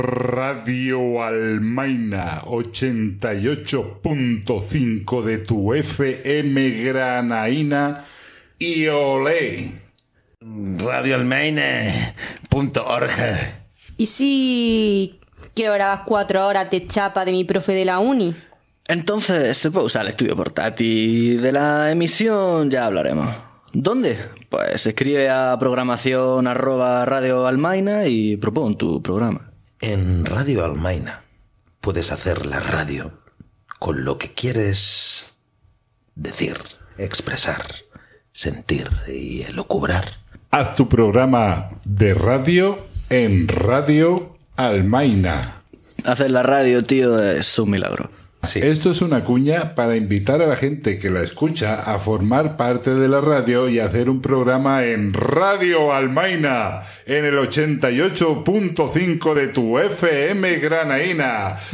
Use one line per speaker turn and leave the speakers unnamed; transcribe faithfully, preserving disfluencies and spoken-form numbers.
Radio Almaina ochenta y ocho punto cinco de tu F M Granaína y olé.
radio almaina punto org.
¿Y si que ahora cuatro horas de chapa de mi profe de la uni?
Entonces se puede usar el estudio portátil. De la emisión ya hablaremos. ¿Dónde? Pues escribe a programación arroba Radio Almaina y propon tu programa.
En Radio Almaina puedes hacer la radio con lo que quieres decir, expresar, sentir y elucubrar.
Haz tu programa de radio en Radio Almaina.
Hacer la radio, tío, es un milagro.
Sí.
Esto es una cuña para invitar a la gente que la escucha a formar parte de la radio y hacer un programa en Radio Almaina, en el ochenta y ocho punto cinco de tu F M Granaína.